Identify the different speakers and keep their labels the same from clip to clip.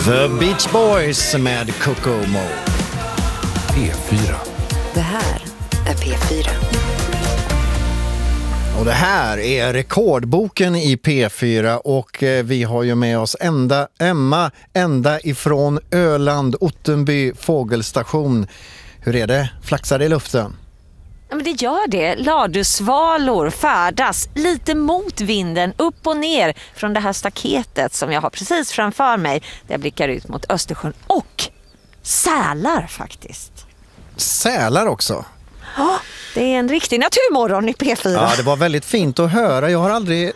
Speaker 1: The Beach Boys med Kokomo.
Speaker 2: P4.
Speaker 3: Det här är P4.
Speaker 1: Och det här är rekordboken i P4 och vi har ju med oss Emma ända ifrån Öland, Ottenby fågelstation. Hur är det? Flaxar det i luften?
Speaker 4: Ja, men det gör det. Ladusvalor färdas lite mot vinden upp och ner från det här staketet som jag har precis framför mig. Där jag blickar ut mot Östersjön. Och sälar faktiskt.
Speaker 1: Sälar också?
Speaker 4: Ja, det är en riktig naturmorgon i P4.
Speaker 1: Ja, det var väldigt fint att höra. Jag har aldrig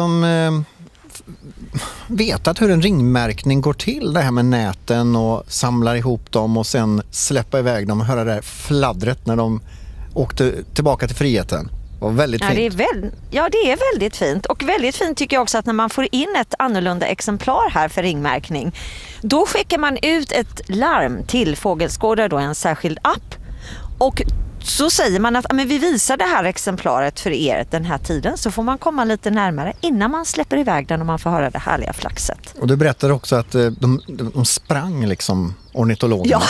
Speaker 1: vetat hur en ringmärkning går till, det här med näten och samlar ihop dem och sen släppa iväg dem och höra det här fladdret när de åkte tillbaka till friheten. Det var väldigt fint.
Speaker 4: Det är väldigt fint. Och väldigt fint tycker jag också att när man får in ett annorlunda exemplar här för ringmärkning, då skickar man ut ett larm till Fågelskådare, då en särskild app. Och så säger man att men vi visar det här exemplaret för er den här tiden, så får man komma lite närmare innan man släpper iväg den och man får höra det härliga flaxet.
Speaker 1: Och du berättade också att de sprang liksom, ornitologerna.
Speaker 4: Ja.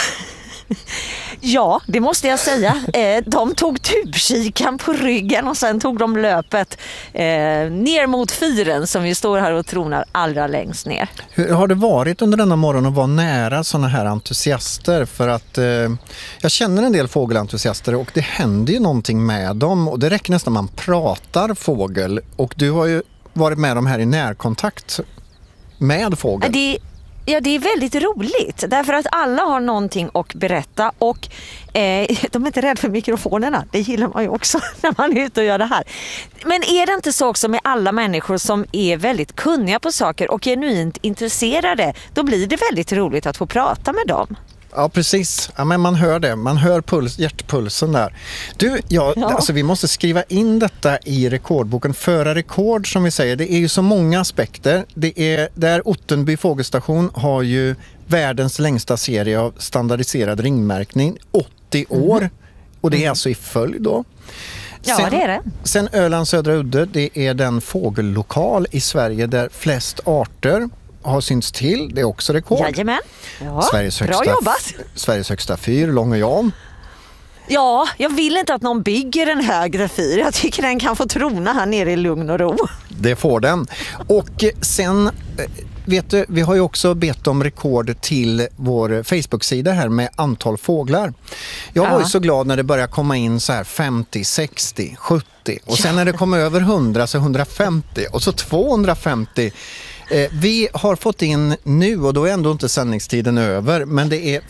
Speaker 4: Ja, det måste jag säga. De tog tubkikan på ryggen och sen tog de löpet ner mot fyren som vi står här och tronar allra längst ner.
Speaker 1: Hur har det varit under denna morgon att vara nära sådana här entusiaster? För att jag känner en del fågelentusiaster och det händer ju någonting med dem. Och det räcker nästan man pratar fågel. Och du har ju varit med dem här i närkontakt med fågel.
Speaker 4: Ja, det är väldigt roligt därför att alla har någonting att berätta och de är inte rädda för mikrofonerna. Det gillar man ju också när man är ute och gör det här. Men är det inte så också med alla människor som är väldigt kunniga på saker och genuint intresserade, då blir det väldigt roligt att få prata med dem.
Speaker 1: Ja, precis. Ja, men man hör det. Man hör hjärtpulsen där. Du, alltså vi måste skriva in detta i rekordboken. Föra rekord, som vi säger. Det är ju så många aspekter. Där Ottenby fågelstation har ju världens längsta serie av standardiserad ringmärkning. 80 år. Och det är alltså i följd då.
Speaker 4: Ja, det är det.
Speaker 1: Sen Öland Södra Udde, det är den fågellokal i Sverige där flest arter har synts till. Det är också rekord.
Speaker 4: Jajamän. Ja,
Speaker 1: bra jobbat. Sveriges högsta fyr, Långe Jan.
Speaker 4: Ja, jag vill inte att någon bygger en högre fyr. Jag tycker den kan få trona här nere i lugn och ro.
Speaker 1: Det får den. Och sen, vet du, vi har ju också bett om rekord till vår Facebook-sida här med antal fåglar. Jag var ju så glad när det började komma in så här 50, 60, 70. Och sen när det kom över 100 så 150 och så 250. Vi har fått in nu, och då är ändå inte sändningstiden över, men det är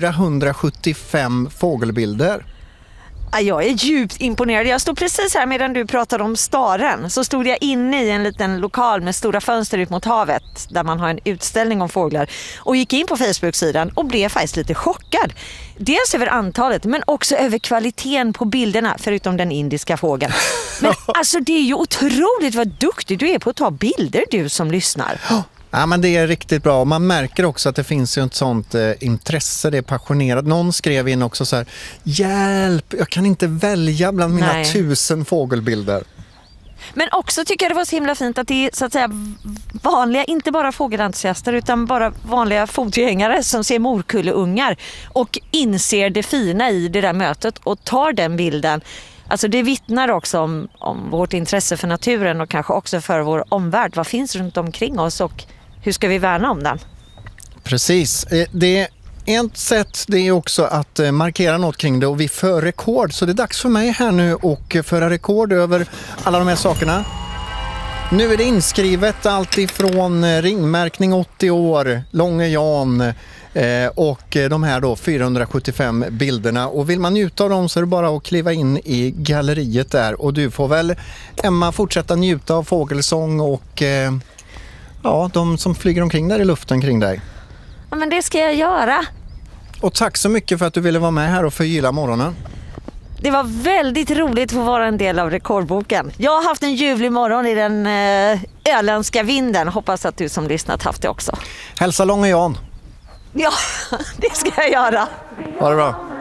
Speaker 1: 475 fågelbilder.
Speaker 4: Jag är djupt imponerad. Jag stod precis här medan du pratade om staren. Så stod jag inne i en liten lokal med stora fönster ut mot havet där man har en utställning om fåglar. Och gick in på Facebook-sidan och blev faktiskt lite chockad. Dels över antalet men också över kvaliteten på bilderna, förutom den indiska fågeln. Men alltså det är ju otroligt vad duktig du är på att ta bilder, du som lyssnar.
Speaker 1: Ja, men det är riktigt bra. Och man märker också att det finns ju ett sånt intresse, det är passionerat. Någon skrev in också så här: hjälp, jag kan inte välja bland mina 1000 fågelbilder.
Speaker 4: Men också tycker jag det var så himla fint att det är så att säga vanliga, inte bara fågelentusiaster utan bara vanliga fotgängare som ser morkulleungar och inser det fina i det där mötet och tar den bilden. Alltså det vittnar också om vårt intresse för naturen och kanske också för vår omvärld. Vad finns runt omkring oss och hur ska vi värna om den?
Speaker 1: Precis. Det är ett sätt, det är också att markera något kring det, och vi för rekord. Så det är dags för mig här nu och föra rekord över alla de här sakerna. Nu är det inskrivet allt ifrån ringmärkning 80 år, Långe Jan och de här då 475 bilderna. Och vill man njuta av dem så är det bara att kliva in i galleriet där. Och du får väl, Emma, fortsätta njuta av fågelsång och de som flyger omkring där i luften kring dig.
Speaker 4: Ja, men det ska jag göra.
Speaker 1: Och tack så mycket för att du ville vara med här och förgylla morgonen.
Speaker 4: Det var väldigt roligt att få vara en del av rekordboken. Jag har haft en ljuvlig morgon i den öländska vinden. Hoppas att du som lyssnat haft det också.
Speaker 1: Hälsa Långe Jan.
Speaker 4: Ja, det ska jag göra.
Speaker 1: Ha det bra.